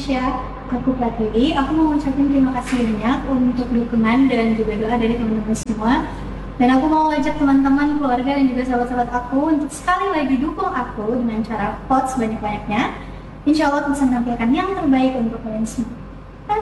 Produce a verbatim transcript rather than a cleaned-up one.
Indonesia. Aku Pratiwi, aku mau ngucapin terima kasih banyak untuk dukungan dan juga doa dari teman-teman semua. Dan aku mau ajak teman-teman, keluarga, dan juga sahabat-sahabat aku untuk sekali lagi dukung aku dengan cara vote sebanyak-banyaknya. Insya Allah bisa menampilkan yang terbaik untuk kalian semua.